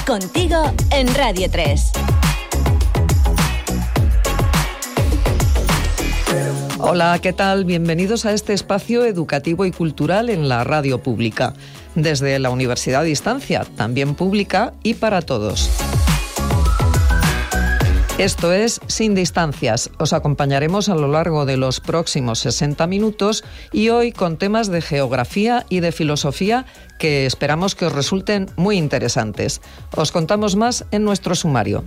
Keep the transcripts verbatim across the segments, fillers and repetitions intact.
Contigo en Radio tres. Hola, ¿qué tal? Bienvenidos a este espacio educativo y cultural en la radio pública, desde la Universidad a Distancia, también pública y para todos. Esto es Sin Distancias. Os acompañaremos a lo largo de los próximos sesenta minutos y hoy con temas de geografía y de filosofía que esperamos que os resulten muy interesantes. Os contamos más en nuestro sumario.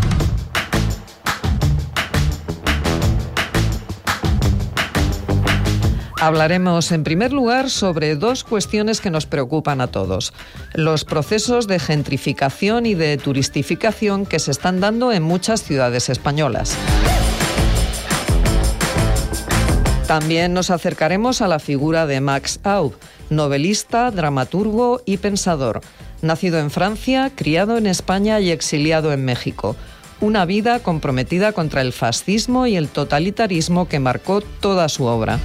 Hablaremos en primer lugar sobre dos cuestiones que nos preocupan a todos: los procesos de gentrificación y de turistificación que se están dando en muchas ciudades españolas. También nos acercaremos a la figura de Max Aub, novelista, dramaturgo y pensador, nacido en Francia, criado en España y exiliado en México. Una vida comprometida contra el fascismo y el totalitarismo que marcó toda su obra.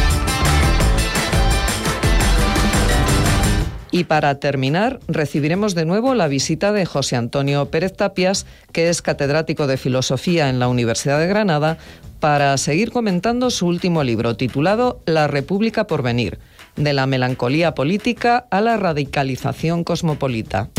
Y para terminar, recibiremos de nuevo la visita de José Antonio Pérez Tapias, que es catedrático de Filosofía en la Universidad de Granada, para seguir comentando su último libro, titulado La República por venir, de la melancolía política a la radicalización cosmopolita.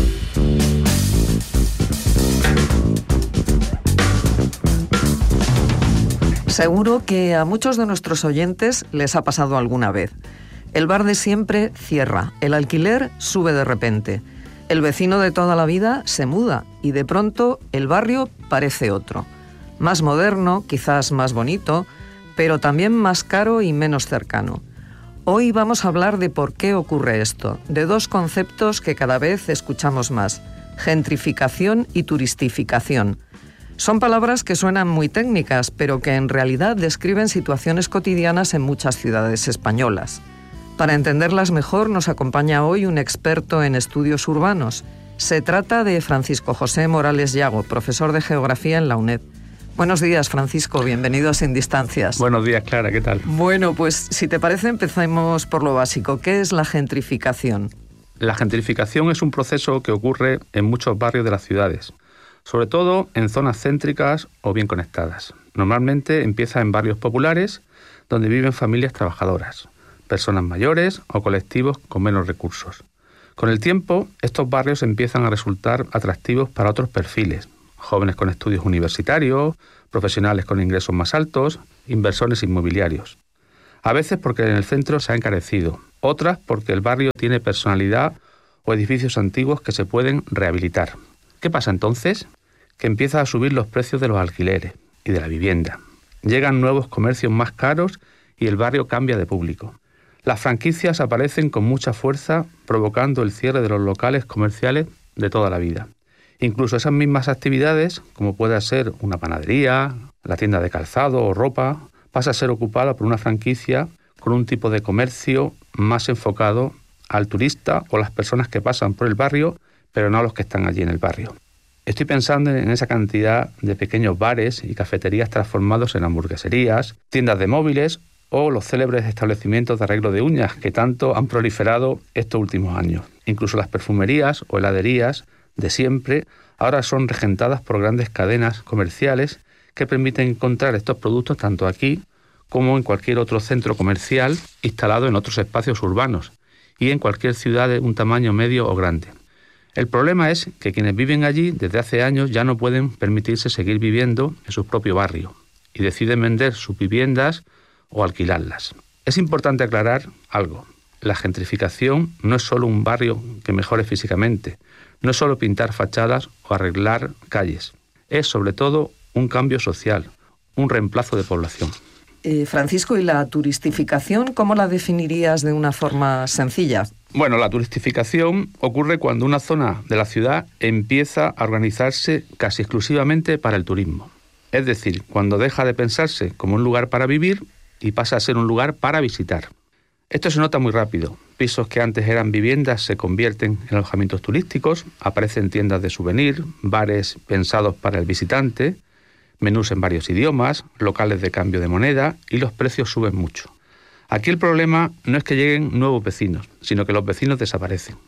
Seguro que a muchos de nuestros oyentes les ha pasado alguna vez. El bar de siempre cierra, el alquiler sube de repente, el vecino de toda la vida se muda y de pronto el barrio parece otro. Más moderno, quizás más bonito, pero también más caro y menos cercano. Hoy vamos a hablar de por qué ocurre esto, de dos conceptos que cada vez escuchamos más: gentrificación y turistificación. Son palabras que suenan muy técnicas, pero que en realidad describen situaciones cotidianas en muchas ciudades españolas. Para entenderlas mejor nos acompaña hoy un experto en estudios urbanos. Se trata de Francisco José Morales Yago, profesor de Geografía en la UNED. Buenos días, Francisco, bienvenido a Sin Distancias. Buenos días, Clara, ¿qué tal? Bueno, pues si te parece empecemos por lo básico. ¿Qué es la gentrificación? La gentrificación es un proceso que ocurre en muchos barrios de las ciudades, sobre todo en zonas céntricas o bien conectadas. Normalmente empieza en barrios populares donde viven familias trabajadoras, personas mayores o colectivos con menos recursos. Con el tiempo, estos barrios empiezan a resultar atractivos para otros perfiles: jóvenes con estudios universitarios, profesionales con ingresos más altos, inversores inmobiliarios. A veces porque en el centro se ha encarecido, otras porque el barrio tiene personalidad o edificios antiguos que se pueden rehabilitar. ¿Qué pasa entonces? Que empiezan a subir los precios de los alquileres y de la vivienda. Llegan nuevos comercios más caros y el barrio cambia de público. Las franquicias aparecen con mucha fuerza, provocando el cierre de los locales comerciales de toda la vida. Incluso esas mismas actividades, como puede ser una panadería, la tienda de calzado o ropa, pasa a ser ocupada por una franquicia con un tipo de comercio más enfocado al turista o las personas que pasan por el barrio, pero no a los que están allí en el barrio. Estoy pensando en esa cantidad de pequeños bares y cafeterías transformados en hamburgueserías, tiendas de móviles o los célebres establecimientos de arreglo de uñas que tanto han proliferado estos últimos años. Incluso las perfumerías o heladerías de siempre ahora son regentadas por grandes cadenas comerciales que permiten encontrar estos productos tanto aquí como en cualquier otro centro comercial instalado en otros espacios urbanos y en cualquier ciudad de un tamaño medio o grande. El problema es que quienes viven allí desde hace años ya no pueden permitirse seguir viviendo en su propio barrio y deciden vender sus viviendas o alquilarlas. Es importante aclarar algo: la gentrificación no es solo un barrio que mejore físicamente, no es solo pintar fachadas o arreglar calles, es sobre todo un cambio social, un reemplazo de población. Eh, Francisco, ¿y la turistificación cómo la definirías de una forma sencilla? Bueno, la turistificación ocurre cuando una zona de la ciudad empieza a organizarse casi exclusivamente para el turismo. Es decir, cuando deja de pensarse como un lugar para vivir y pasa a ser un lugar para visitar. Esto se nota muy rápido. Pisos que antes eran viviendas se convierten en alojamientos turísticos, aparecen tiendas de souvenir, bares pensados para el visitante, menús en varios idiomas, locales de cambio de moneda y los precios suben mucho. Aquí el problema no es que lleguen nuevos vecinos, sino que los vecinos desaparecen.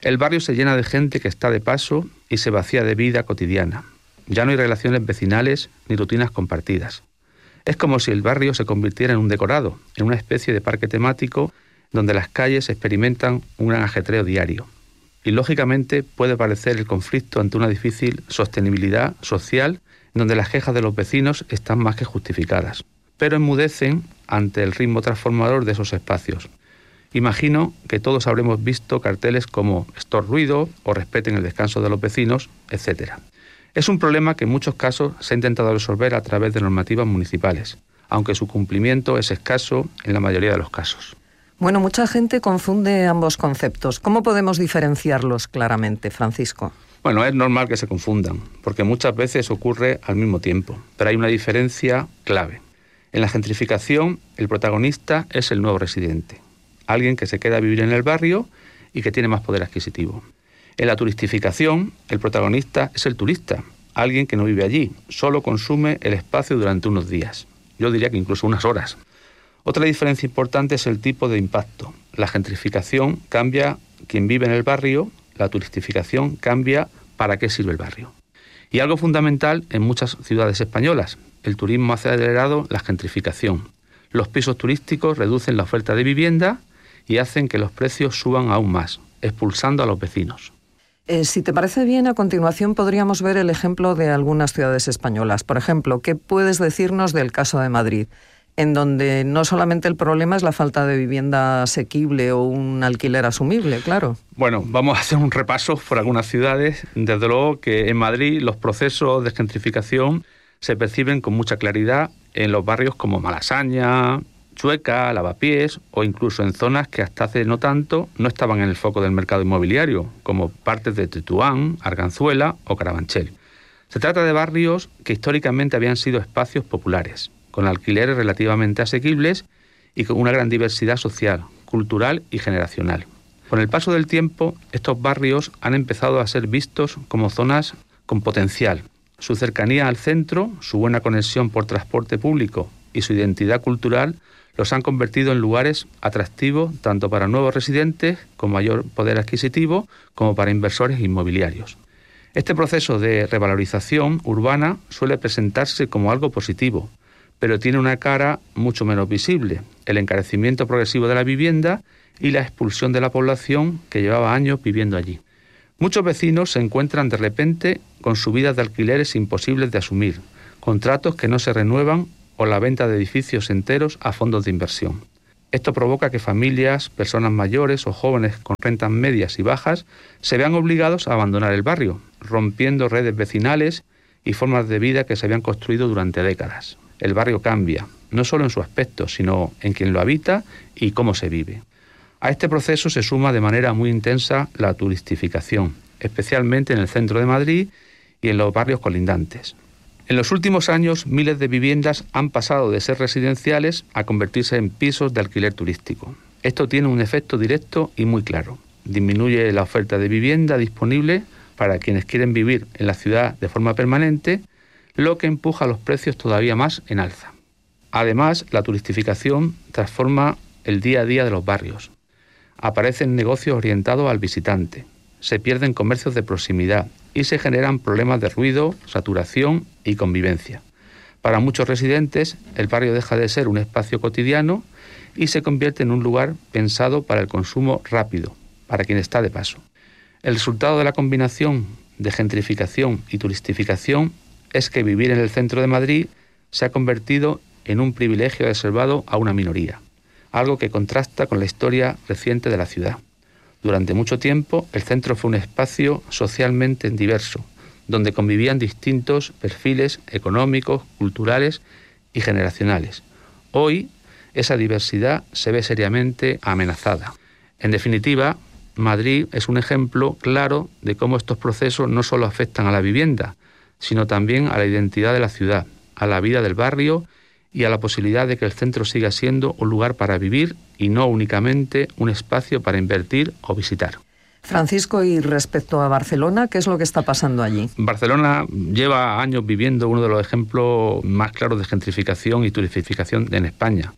El barrio se llena de gente que está de paso y se vacía de vida cotidiana. Ya no hay relaciones vecinales ni rutinas compartidas. Es como si el barrio se convirtiera en un decorado, en una especie de parque temático donde las calles experimentan un gran ajetreo diario. Y lógicamente puede parecer el conflicto ante una difícil sostenibilidad social en donde las quejas de los vecinos están más que justificadas, pero enmudecen ante el ritmo transformador de esos espacios. Imagino que todos habremos visto carteles como "Stop ruido" o "Respeten el descanso de los vecinos", etcétera. Es un problema que en muchos casos se ha intentado resolver a través de normativas municipales, aunque su cumplimiento es escaso en la mayoría de los casos. Bueno, mucha gente confunde ambos conceptos. ¿Cómo podemos diferenciarlos claramente, Francisco? Bueno, es normal que se confundan, porque muchas veces ocurre al mismo tiempo, pero hay una diferencia clave. En la gentrificación, el protagonista es el nuevo residente, alguien que se queda a vivir en el barrio y que tiene más poder adquisitivo. En la turistificación, el protagonista es el turista, alguien que no vive allí, solo consume el espacio durante unos días. Yo diría que incluso unas horas. Otra diferencia importante es el tipo de impacto. La gentrificación cambia quien vive en el barrio, la turistificación cambia para qué sirve el barrio. Y algo fundamental en muchas ciudades españolas, el turismo ha acelerado la gentrificación. Los pisos turísticos reducen la oferta de vivienda y hacen que los precios suban aún más, expulsando a los vecinos. Eh, si te parece bien, a continuación podríamos ver el ejemplo de algunas ciudades españolas. Por ejemplo, ¿qué puedes decirnos del caso de Madrid, en donde no solamente el problema es la falta de vivienda asequible o un alquiler asumible, claro? Bueno, vamos a hacer un repaso por algunas ciudades. Desde luego que en Madrid los procesos de gentrificación se perciben con mucha claridad en los barrios como Malasaña, Chueca, Lavapiés o incluso en zonas que hasta hace no tanto no estaban en el foco del mercado inmobiliario, como partes de Tetuán, Arganzuela o Carabanchel. Se trata de barrios que históricamente habían sido espacios populares, con alquileres relativamente asequibles y con una gran diversidad social, cultural y generacional. Con el paso del tiempo, estos barrios han empezado a ser vistos como zonas con potencial. Su cercanía al centro, su buena conexión por transporte público y su identidad cultural los han convertido en lugares atractivos tanto para nuevos residentes con mayor poder adquisitivo como para inversores inmobiliarios. Este proceso de revalorización urbana suele presentarse como algo positivo, pero tiene una cara mucho menos visible: el encarecimiento progresivo de la vivienda y la expulsión de la población que llevaba años viviendo allí. Muchos vecinos se encuentran de repente con subidas de alquileres imposibles de asumir, contratos que no se renuevan o la venta de edificios enteros a fondos de inversión. Esto provoca que familias, personas mayores o jóvenes con rentas medias y bajas se vean obligados a abandonar el barrio, rompiendo redes vecinales y formas de vida que se habían construido durante décadas. El barrio cambia, no solo en su aspecto, sino en quien lo habita y cómo se vive. A este proceso se suma de manera muy intensa la turistificación, especialmente en el centro de Madrid y en los barrios colindantes. En los últimos años, miles de viviendas han pasado de ser residenciales a convertirse en pisos de alquiler turístico. Esto tiene un efecto directo y muy claro. Disminuye la oferta de vivienda disponible para quienes quieren vivir en la ciudad de forma permanente, lo que empuja los precios todavía más en alza. Además, la turistificación transforma el día a día de los barrios. Aparecen negocios orientados al visitante, se pierden comercios de proximidad y se generan problemas de ruido, saturación y convivencia. Para muchos residentes, el barrio deja de ser un espacio cotidiano y se convierte en un lugar pensado para el consumo rápido, para quien está de paso. El resultado de la combinación de gentrificación y turistificación es que vivir en el centro de Madrid se ha convertido en un privilegio reservado a una minoría, algo que contrasta con la historia reciente de la ciudad. Durante mucho tiempo, el centro fue un espacio socialmente diverso, donde convivían distintos perfiles económicos, culturales y generacionales. Hoy, esa diversidad se ve seriamente amenazada. En definitiva, Madrid es un ejemplo claro de cómo estos procesos no solo afectan a la vivienda, sino también a la identidad de la ciudad, a la vida del barrio y a la posibilidad de que el centro siga siendo un lugar para vivir y no únicamente un espacio para invertir o visitar. Francisco, y respecto a Barcelona, ¿qué es lo que está pasando allí? Barcelona lleva años viviendo uno de los ejemplos más claros de gentrificación y turistificación en España.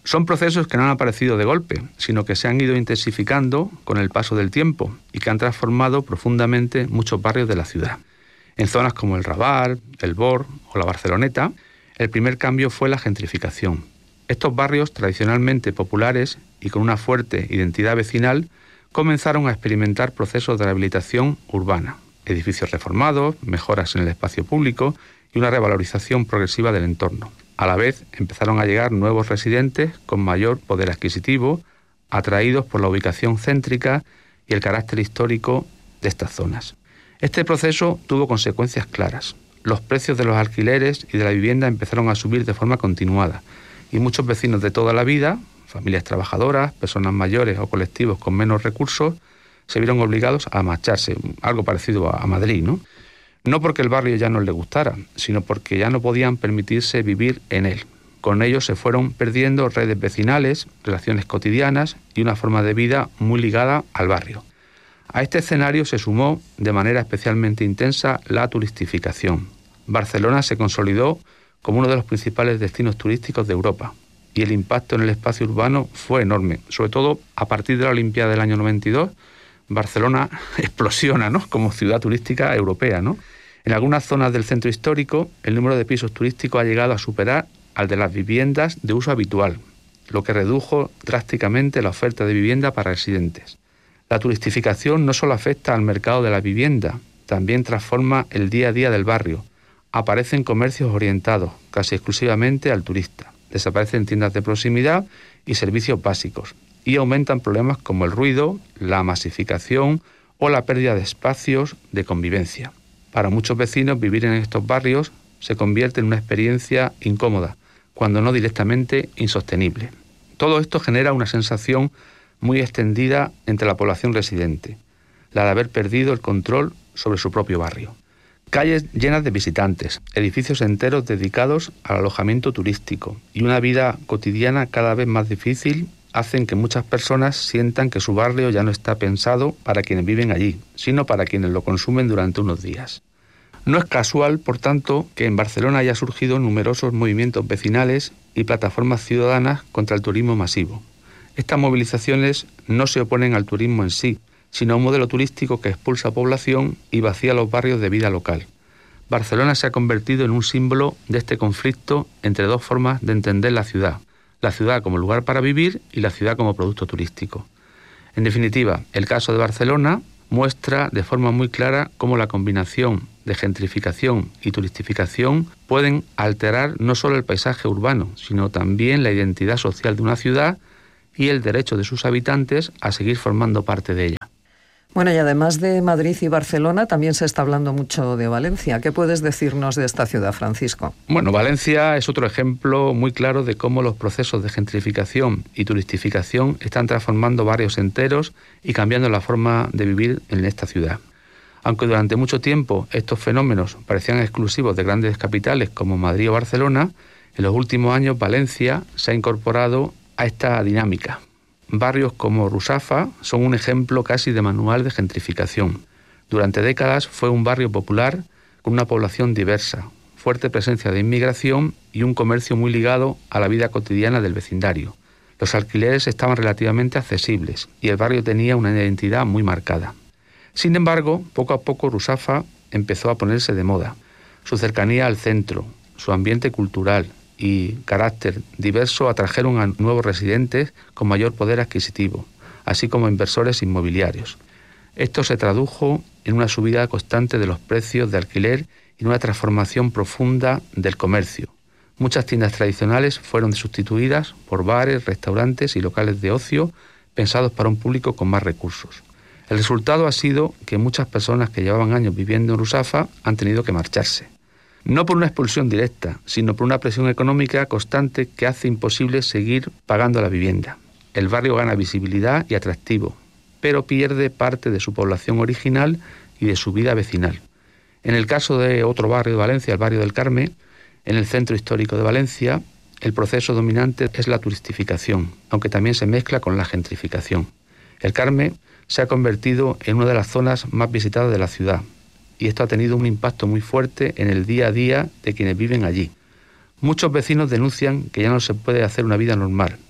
Son procesos que no han aparecido de golpe, sino que se han ido intensificando con el paso del tiempo y que han transformado profundamente muchos barrios de la ciudad. En zonas como el Raval, el Bor o la Barceloneta, el primer cambio fue la gentrificación. Estos barrios, tradicionalmente populares y con una fuerte identidad vecinal, comenzaron a experimentar procesos de rehabilitación urbana, edificios reformados, mejoras en el espacio público y una revalorización progresiva del entorno. A la vez, empezaron a llegar nuevos residentes con mayor poder adquisitivo, atraídos por la ubicación céntrica y el carácter histórico de estas zonas. Este proceso tuvo consecuencias claras. Los precios de los alquileres y de la vivienda empezaron a subir de forma continuada y muchos vecinos de toda la vida, familias trabajadoras, personas mayores o colectivos con menos recursos, se vieron obligados a marcharse, algo parecido a Madrid, ¿no? No porque el barrio ya no les gustara, sino porque ya no podían permitirse vivir en él. Con ello se fueron perdiendo redes vecinales, relaciones cotidianas y una forma de vida muy ligada al barrio. A este escenario se sumó de manera especialmente intensa la turistificación. Barcelona se consolidó como uno de los principales destinos turísticos de Europa y el impacto en el espacio urbano fue enorme. Sobre todo a partir de la Olimpiada del año noventa y dos, Barcelona explosiona, ¿no?, como ciudad turística europea, ¿no? En algunas zonas del centro histórico, el número de pisos turísticos ha llegado a superar al de las viviendas de uso habitual, lo que redujo drásticamente la oferta de vivienda para residentes. La turistificación no solo afecta al mercado de la vivienda, también transforma el día a día del barrio. Aparecen comercios orientados casi exclusivamente al turista, desaparecen tiendas de proximidad y servicios básicos, y aumentan problemas como el ruido, la masificación o la pérdida de espacios de convivencia. Para muchos vecinos, vivir en estos barrios se convierte en una experiencia incómoda, cuando no directamente insostenible. Todo esto genera una sensación muy extendida entre la población residente, la de haber perdido el control sobre su propio barrio. Calles llenas de visitantes, edificios enteros dedicados al alojamiento turístico y una vida cotidiana cada vez más difícil hacen que muchas personas sientan que su barrio ya no está pensado para quienes viven allí, sino para quienes lo consumen durante unos días. No es casual, por tanto, que en Barcelona haya surgido numerosos movimientos vecinales y plataformas ciudadanas contra el turismo masivo. Estas movilizaciones no se oponen al turismo en sí, sino a un modelo turístico que expulsa población y vacía los barrios de vida local. Barcelona se ha convertido en un símbolo de este conflicto entre dos formas de entender la ciudad: la ciudad como lugar para vivir y la ciudad como producto turístico. En definitiva, el caso de Barcelona muestra de forma muy clara cómo la combinación de gentrificación y turistificación pueden alterar no solo el paisaje urbano, sino también la identidad social de una ciudad y el derecho de sus habitantes a seguir formando parte de ella. Bueno, y además de Madrid y Barcelona, también se está hablando mucho de Valencia. ¿Qué puedes decirnos de esta ciudad, Francisco? Bueno, Valencia es otro ejemplo muy claro de cómo los procesos de gentrificación y turistificación están transformando barrios enteros y cambiando la forma de vivir en esta ciudad. Aunque durante mucho tiempo estos fenómenos parecían exclusivos de grandes capitales como Madrid o Barcelona, en los últimos años Valencia se ha incorporado a esta dinámica. Barrios como Rusafa son un ejemplo casi de manual de gentrificación. Durante décadas fue un barrio popular con una población diversa, fuerte presencia de inmigración y un comercio muy ligado a la vida cotidiana del vecindario. Los alquileres estaban relativamente accesibles y el barrio tenía una identidad muy marcada. Sin embargo, poco a poco Rusafa empezó a ponerse de moda. Su cercanía al centro, su ambiente cultural y carácter diverso atrajeron a nuevos residentes con mayor poder adquisitivo, así como inversores inmobiliarios. Esto se tradujo en una subida constante de los precios de alquiler y una transformación profunda del comercio. Muchas tiendas tradicionales fueron sustituidas por bares, restaurantes y locales de ocio pensados para un público con más recursos. El resultado ha sido que muchas personas que llevaban años viviendo en Rusafa han tenido que marcharse. No por una expulsión directa, sino por una presión económica constante que hace imposible seguir pagando la vivienda. El barrio gana visibilidad y atractivo, pero pierde parte de su población original y de su vida vecinal. En el caso de otro barrio de Valencia, el barrio del Carmen, en el centro histórico de Valencia, el proceso dominante es la turistificación, aunque también se mezcla con la gentrificación. El Carmen se ha convertido en una de las zonas más visitadas de la ciudad, y esto ha tenido un impacto muy fuerte en el día a día de quienes viven allí. Muchos vecinos denuncian que ya no se puede hacer una vida normal,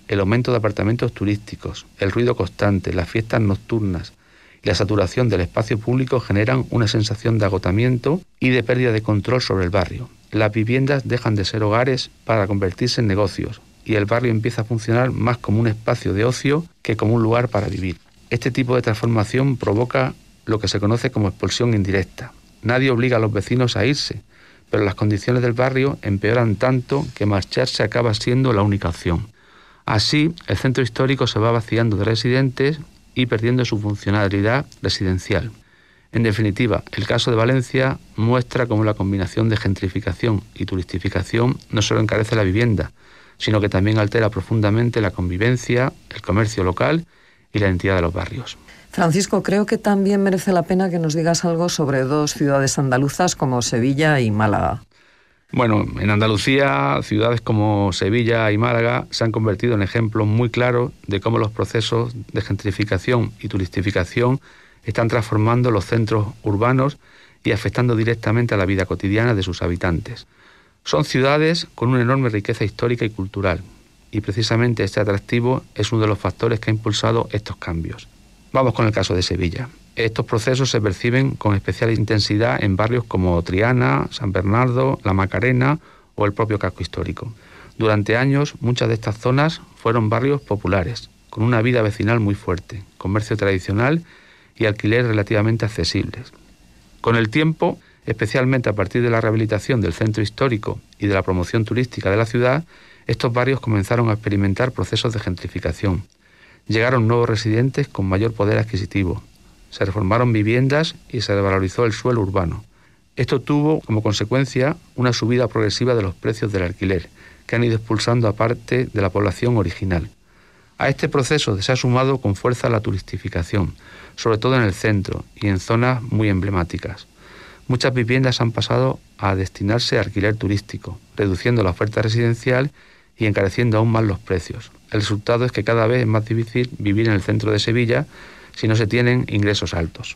el aumento de apartamentos turísticos, el ruido constante, las fiestas nocturnas y la saturación del espacio público generan una sensación de agotamiento y de pérdida de control sobre el barrio. Las viviendas dejan de ser hogares para convertirse en negocios y el barrio empieza a funcionar más como un espacio de ocio que como un lugar para vivir. Este tipo de transformación provoca lo que se conoce como expulsión indirecta. Nadie obliga a los vecinos a irse, pero las condiciones del barrio empeoran tanto que marcharse acaba siendo la única opción. Así, el centro histórico se va vaciando de residentes y perdiendo su funcionalidad residencial. En definitiva, el caso de Valencia muestra cómo la combinación de gentrificación y turistificación no solo encarece la vivienda, sino que también altera profundamente la convivencia, el comercio local y la identidad de los barrios. Francisco, creo que también merece la pena que nos digas algo sobre dos ciudades andaluzas como Sevilla y Málaga. Bueno, en Andalucía, ciudades como Sevilla y Málaga se han convertido en ejemplos muy claros de cómo los procesos de gentrificación y turistificación están transformando los centros urbanos y afectando directamente a la vida cotidiana de sus habitantes. Son ciudades con una enorme riqueza histórica y cultural, y precisamente este atractivo es uno de los factores que ha impulsado estos cambios. Vamos con el caso de Sevilla. Estos procesos se perciben con especial intensidad en barrios como Triana, San Bernardo, La Macarena o el propio casco histórico. Durante años, muchas de estas zonas fueron barrios populares, con una vida vecinal muy fuerte, comercio tradicional y alquiler relativamente accesibles. Con el tiempo, especialmente a partir de la rehabilitación del centro histórico y de la promoción turística de la ciudad, estos barrios comenzaron a experimentar procesos de gentrificación. Llegaron nuevos residentes con mayor poder adquisitivo, se reformaron viviendas y se revalorizó el suelo urbano. Esto tuvo como consecuencia una subida progresiva de los precios del alquiler, que han ido expulsando a parte de la población original. A este proceso se ha sumado con fuerza la turistificación, sobre todo en el centro y en zonas muy emblemáticas. Muchas viviendas han pasado a destinarse a alquiler turístico, reduciendo la oferta residencial y encareciendo aún más los precios. El resultado es que cada vez es más difícil vivir en el centro de Sevilla si no se tienen ingresos altos.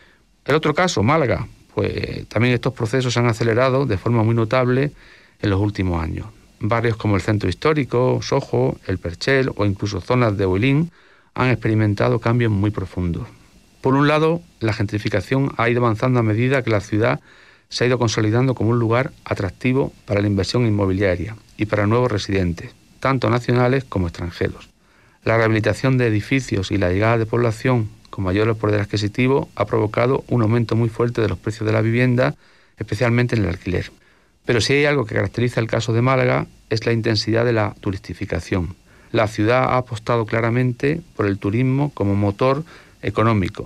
El otro caso, Málaga, pues también estos procesos se han acelerado de forma muy notable en los últimos años. Barrios como el Centro Histórico, Soho, el Perchel o incluso zonas de Huelín han experimentado cambios muy profundos. Por un lado, la gentrificación ha ido avanzando a medida que la ciudad se ha ido consolidando como un lugar atractivo para la inversión inmobiliaria y para nuevos residentes, tanto nacionales como extranjeros. La rehabilitación de edificios y la llegada de población con mayor poder adquisitivo ha provocado un aumento muy fuerte de los precios de la vivienda, especialmente en el alquiler. Pero si hay algo que caracteriza el caso de Málaga es la intensidad de la turistificación. La ciudad ha apostado claramente por el turismo como motor económico